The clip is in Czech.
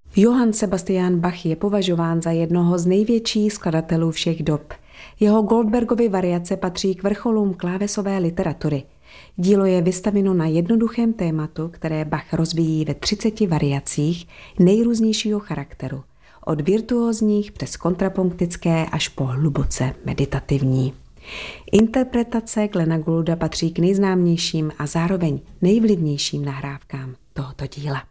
Johann Sebastian Bach je považován za jednoho z největších skladatelů všech dob. Jeho Goldbergovy variace patří k vrcholům klávesové literatury. Dílo je vystavěno na jednoduchém tématu, které Bach rozvíjí ve 30 variacích nejrůznějšího charakteru. Od virtuózních přes kontrapunktické až po hluboce meditativní. Interpretace Glena Goulda patří k nejznámějším a zároveň nejvlivnějším nahrávkám tohoto díla.